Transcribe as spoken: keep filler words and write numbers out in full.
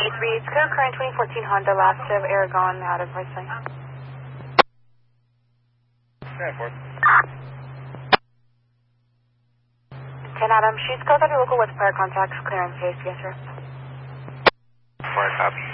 It reads, current current twenty fourteen Honda, last of Aragon out of Riceland. ten four. ten Adam, she's called up your local what's prior contacts, clearance case, yes sir. Fire copy.